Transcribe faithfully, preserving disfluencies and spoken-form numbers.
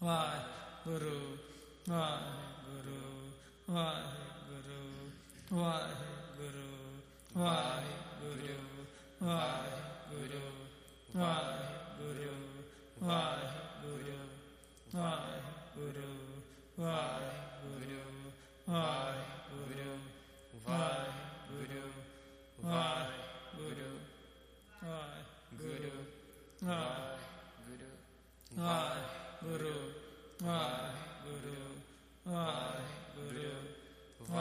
Waheguru Waheguru Waheguru Waheguru Waheguru Waheguru Waheguru Waheguru Waheguru Waheguru Waheguru Waheguru Waheguru Waheguru Waheguru Waheguru Waheguru Waheguru